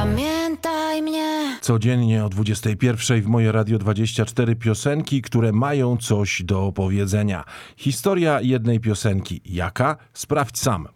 Pamiętaj mnie. Codziennie o 21:00 w Moje Radio 24 piosenki, które mają coś do opowiedzenia. Historia jednej piosenki. Jaka? Sprawdź sam.